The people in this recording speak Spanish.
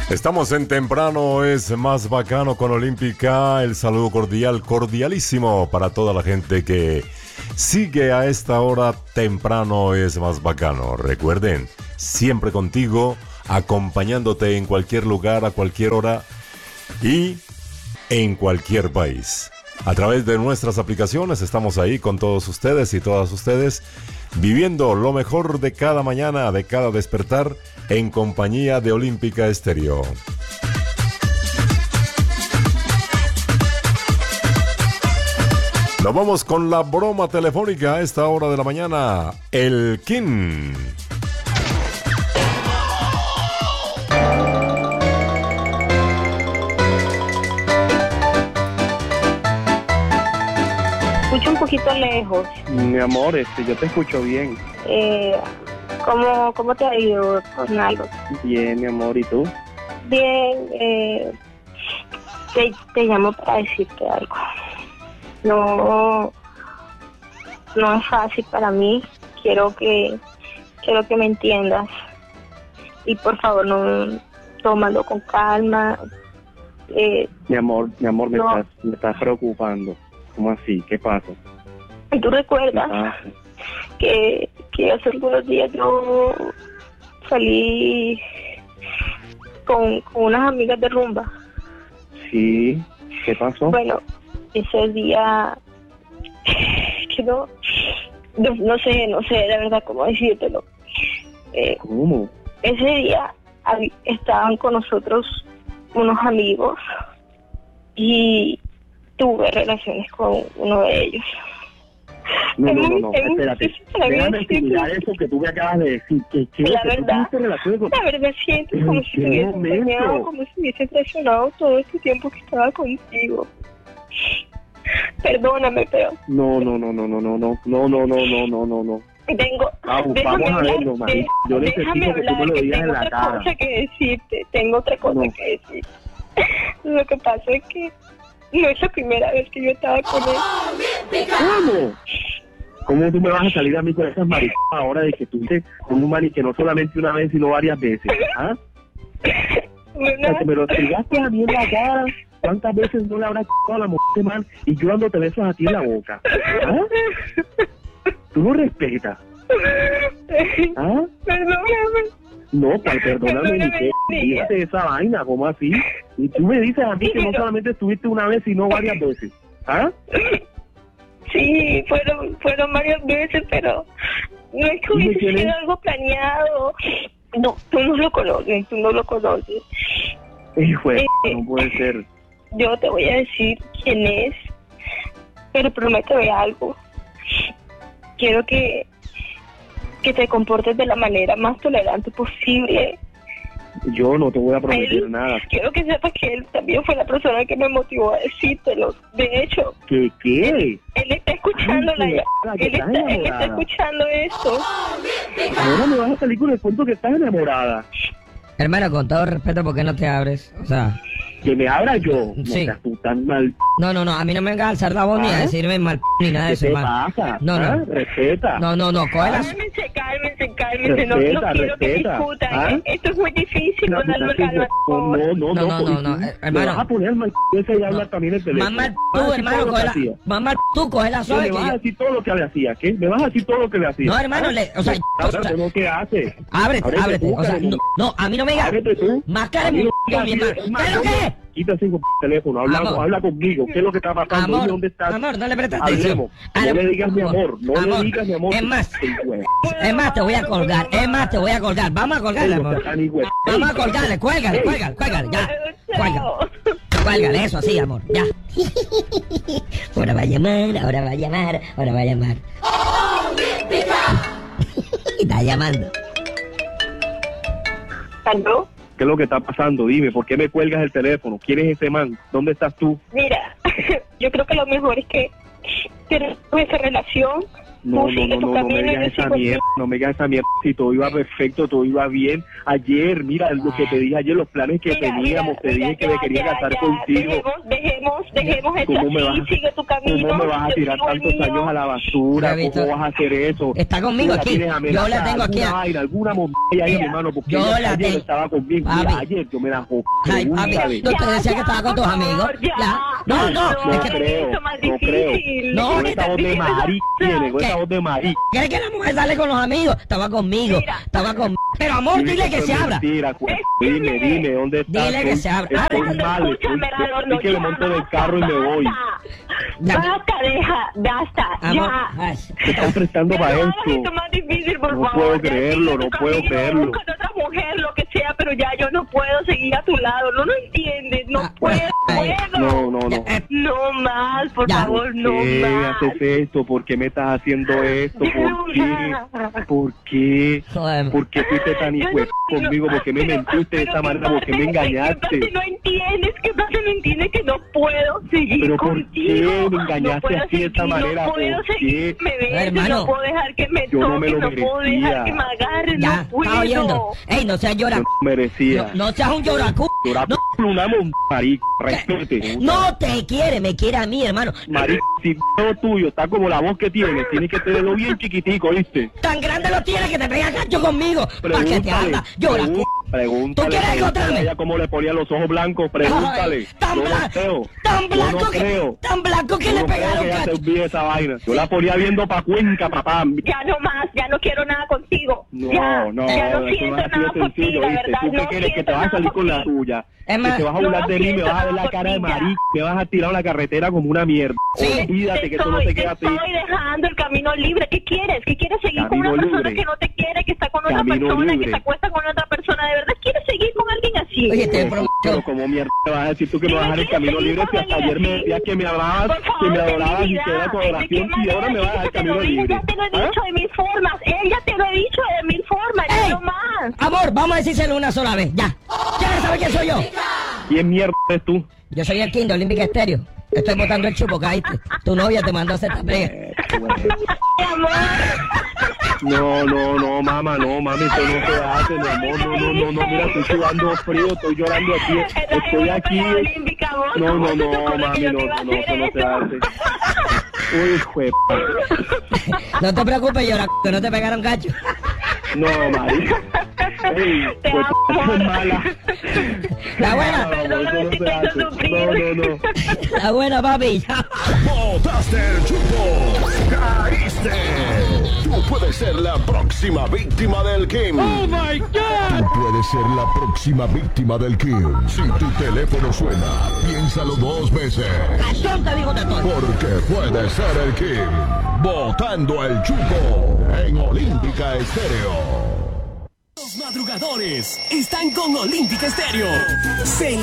Estamos en Temprano es más bacano con Olímpica. El saludo cordial, cordialísimo para toda la gente que sigue a esta hora. Temprano es más bacano. Recuerden, siempre contigo, acompañándote en cualquier lugar, a cualquier hora y en cualquier país. A través de nuestras aplicaciones estamos ahí con todos ustedes y todas ustedes, viviendo lo mejor de cada mañana, de cada despertar, en compañía de Olímpica Estéreo. Nos vamos con la broma telefónica a esta hora de la mañana. El King. Escucho un poquito lejos. Mi amor, yo te escucho bien. ¿Cómo te ha ido con algo? Bien, mi amor, ¿y tú? Bien, te llamo para decirte algo. No es fácil para mí. Quiero que me entiendas. Y por favor, no, tómalo con calma. Mi amor, no. me estás preocupando. ¿Cómo así? ¿Qué pasa? ¿Tú recuerdas que hace algunos días yo salí con unas amigas de rumba? Sí, ¿qué pasó? Bueno, ese día que no sé la verdad cómo decírtelo. ¿Cómo? Ese día estaban con nosotros unos amigos y tuve relaciones con uno de ellos. No, espérate. Déjame explicar eso que tú me acabas de decir. La verdad siento como si me hubiese engañado, como si me hubiese traicionado todo este tiempo que estaba contigo. Perdóname, pero... No. Déjame hablar, yo necesito que tú me lo digas en la cara. Tengo otra cosa que decirte. Lo que pasa es que no es la primera vez que yo estaba con él. ¿Cómo? ¿Cómo tú me vas a salir a mí con esas maricadas ahora de que tú dices con un man y que no solamente una vez, sino varias veces? ¿Ah? O sea, que me lo explicaste a mí en la cara. ¿Cuántas veces no le habrás a la mujer man y yo dándote besos a ti en la boca? ¿Ah? ¿Tú no respetas? ¿Ah? Perdóname. No, perdóname, ni que dígate esa vaina, ¿cómo así? Y tú me dices a mí que no solamente estuviste una vez, sino varias veces. ¿Ah? Sí, fueron varias veces, pero no es que hubiese sido algo planeado. No, tú no lo conoces. Hijo de no puede ser. Yo te voy a decir quién es, pero prométeme algo. Quiero que te comportes de la manera más tolerante posible. Yo no te voy a prometer nada. Quiero que sepas que él también fue la persona que me motivó a decírtelo. De hecho, ¿qué? Él está escuchando él está escuchando esto. Ahora me vas a salir con el cuento que estás enamorada. Hermano, con todo respeto, ¿por qué no te abres? O sea... Que me abra yo. Sí. No seas tú tan mal. No, a mí no me vengas a alzar la voz ni a decirme mal ni nada de eso, hermano. ¿Qué te pasa? No. Respeta. No, Cálmense. No quiero que discutan. Esto es muy difícil, con calma. No, hermano. Me vas a poner mal ese y hablar también el teléfono. Más mal tú, hermano, coge la suave. Me vas a decir todo lo que le hacía, ¿qué? Me vas a decir todo lo que le hacía. No, hermano, ¿qué hace? Ábrete. O sea, no, a mí no me digas. Ábrete tú. Más cara mi hermano. ¿Qué es lo que es? Quita ese teléfono, habla conmigo. ¿Qué es lo que está pasando? Amor, ¿Dónde estás? Amor, no le prestes atención. No le digas mi amor. Le digas mi amor. Es más, te voy a colgar. Vamos a colgarle, amor. Vamos a colgarle. Cuélgale. Ya. Cuélgale, eso así, amor. Ya. Ahora va a llamar. Está llamando. ¿Aló? ¿Qué es lo que está pasando? Dime, ¿por qué me cuelgas el teléfono? ¿Quién es ese man? ¿Dónde estás tú? Mira, yo creo que lo mejor es que terminemos esa relación No me digas esa mierda, no me digas esa mierda. Si todo iba perfecto, todo iba bien. Ayer, mira lo que te dije ayer, los planes que teníamos, te dije que me quería casar contigo. Dejemos eso así, sigue tu camino. ¿Cómo me vas a tirar tantos años a la basura? ¿Cómo vas a hacer eso? Está conmigo aquí, yo la tengo aquí. Alguna montaña ahí, mi hermano, porque yo ayer estaba conmigo. Mira, ayer yo me la joder. Ay, papi, no te decía que estaba con tus amigos. No, no creo. No, esa voz de Mari tiene, esa voz de Mari. ¿Crees que la mujer sale con los amigos? Estaba conmigo, Pero amor, dile que se abra. Dime, ¿dónde estás? Dile que se abra. Estoy mal, estoy que le monto del carro y me voy. Basta, basta, ya. Te están prestando para esto. Más difícil, por no favor. No puedo creerlo. Busca otra mujer, lo que sea, pero ya yo no puedo seguir a tu lado. No lo entiendes, no puedo. No. No más, por favor, no más. ¿Por qué haces esto? ¿Por qué me estás haciendo esto? ¿Por qué? ¿Por qué fuiste tan hijo conmigo? ¿Por qué me mentiste de esta manera? ¿Por qué me engañaste? No entiendes, no entiendes que no puedo seguir contigo. ¿Por qué me engañaste así de esta manera? No puedo seguir, me ves, no puedo dejar que me toque, no puedo dejar que me agarre, no puedo. ¿Estás oyendo? Ey, no seas lloracu. Merecía. No seas un lloracu. Una marico, respete. No te quiere, me quiere a mí, hermano. Marico, si todo tuyo está como la voz que tienes que tenerlo bien chiquitico, ¿viste? Tan grande lo tienes que te pega gancho conmigo. ¿Para qué te habla? Lloracu. Pregúntale. ¿Tú quieres encontrarme? Ella cómo le ponía los ojos blancos, pregúntale. Tan blanco que le pegaron cacho. No creo esa vaina. Yo la ponía viendo pa' Cuenca, papá. Ya no más, ya no quiero nada contigo. Ya no siento nada por ti, la verdad. ¿Tú qué quieres? Que te vas a salir con la tuya. Que te vas a burlar de mí, me vas a ver la cara de marico, me vas a tirar a la carretera como una mierda. Olvídate que eso no te queda a ti. Estoy dejando el camino libre. ¿Qué quieres? ¿Qué quieres seguir con una persona que no te quiere, que está con otra persona, que se acuesta con otra persona? ¿De verdad quieres seguir con alguien así? Oye, pero como mierda te vas a decir tú que me vas a dejar el camino libre si hasta ayer me decías que me amabas, que me adorabas y que era tu adoración y ahora me vas a dejar el camino libre? Ya te lo he dicho de mil formas. Ella te lo he dicho de mil formas. No más. Amor, vamos a decírselo una sola vez. Ya. ¿Quieres saber quién soy yo? ¿Quién mierda eres tú? Yo soy el King de Olympic Stereo. Estoy botando el chupo, caíste. Tu novia te mandó a hacer esta pega. No, mamá, no, mami, eso no se hace, mi amor, no, mira, estoy sudando frío, estoy llorando aquí, estoy aquí. No, mami, no, eso no se hace. Uy, juepa. No te preocupes, llora, que no te pegaron cacho. No, marica. Ey, pues mala. La buena. No. La buena, papi. Botaste el chupo. Caíste. Tú puedes ser la próxima víctima del Kim. Oh my God. Tú puedes ser la próxima víctima del Kim. Si tu teléfono suena, piénsalo 2 veces. Cachón te digo de todo. Porque puede ser el Kim. Botando el chupo en Olímpica Estéreo. Los madrugadores están con Olímpica Estéreo.